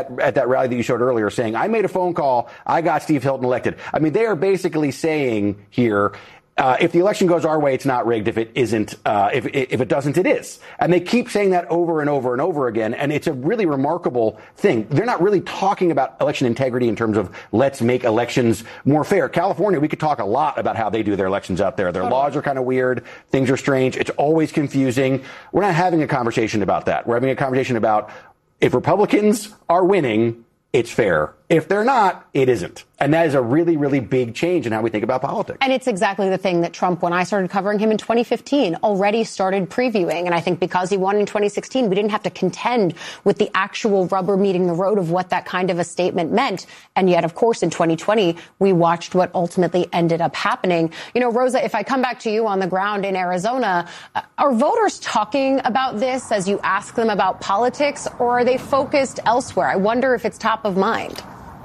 at that rally that you showed earlier saying, I made a phone call, I got Steve Hilton elected. I mean, they are basically saying here, if the election goes our way, it's not rigged. If it isn't, if it doesn't, it is. And they keep saying that over and over and over again. And it's a really remarkable thing. They're not really talking about election integrity in terms of let's make elections more fair. California, we could talk a lot about how they do their elections out there. Their laws are kind of weird. Things are strange. It's always confusing. We're not having a conversation about that. We're having a conversation about if Republicans are winning, it's fair. If they're not, it isn't. And that is a really, really big change in how we think about politics. And it's exactly the thing that Trump, when I started covering him in 2015, already started previewing. And I think because he won in 2016, we didn't have to contend with the actual rubber meeting the road of what that kind of a statement meant. And yet, of course, in 2020, we watched what ultimately ended up happening. You know, Rosa, if I come back to you on the ground in Arizona, are voters talking about this as you ask them about politics, or are they focused elsewhere? I wonder if it's top of mind.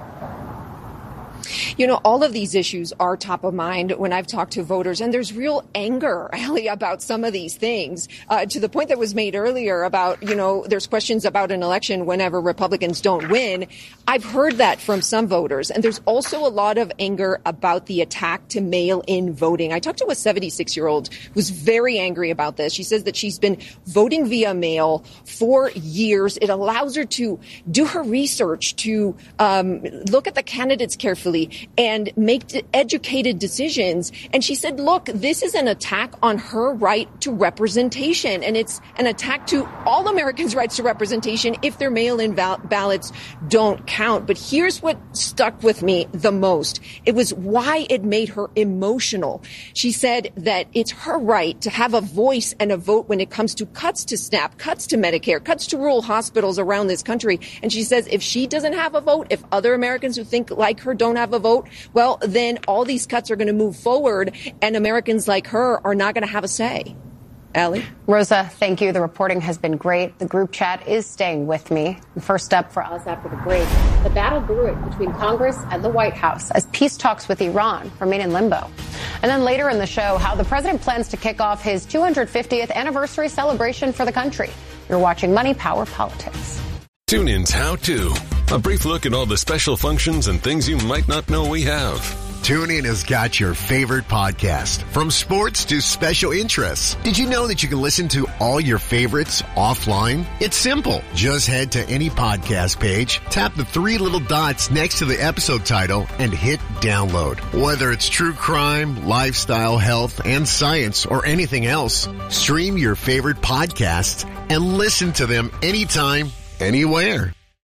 You know, all of these issues are top of mind when I've talked to voters, and there's real anger, Allie, about some of these things, to the point that was made earlier about, you know, there's questions about an election whenever Republicans don't win. I've heard that from some voters, and there's also a lot of anger about the attack to mail-in voting. I talked to a 76-year-old who's very angry about this. She says that she's been voting via mail for years. It allows her to do her research, to look at the candidates carefully, and make educated decisions. And she said, look, this is an attack on her right to representation. And it's an attack to all Americans' rights to representation if their mail-in ballots don't count. But here's what stuck with me the most. It was why it made her emotional. She said that it's her right to have a voice and a vote when it comes to cuts to SNAP, cuts to Medicare, cuts to rural hospitals around this country. And she says if she doesn't have a vote, if other Americans who think like her don't have a vote, well, then all these cuts are going to move forward, and Americans like her are not going to have a say. Allie? Rosa, thank you. The reporting has been great. The group chat is staying with me. First up for us after the break, the battle brewing between Congress and the White House as peace talks with Iran remain in limbo. And then later in the show, how the president plans to kick off his 250th anniversary celebration for the country. You're watching Money, Power, Politics. TuneIn's How To. A brief look at all the special functions and things you might not know we have. TuneIn has got your favorite podcast, from sports to special interests. Did you know that you can listen to all your favorites offline? It's simple. Just head to any podcast page, tap the three little dots next to the episode title, and hit download. Whether it's true crime, lifestyle, health, and science, or anything else, stream your favorite podcasts and listen to them anytime, anywhere.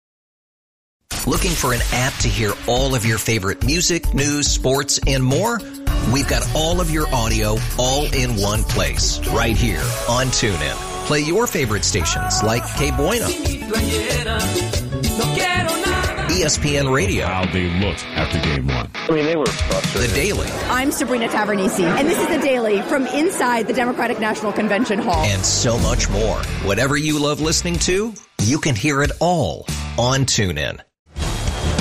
Looking for an app to hear all of your favorite music, news, sports, and more? We've got all of your audio all in one place, right here on TuneIn. Play your favorite stations like Que Bueno, ESPN Radio. How they looked after game one. I mean, they were frustrated. The Daily. I'm Sabrina Tavernisi, and this is The Daily from inside the Democratic National Convention Hall. And so much more. Whatever you love listening to, you can hear it all on TuneIn.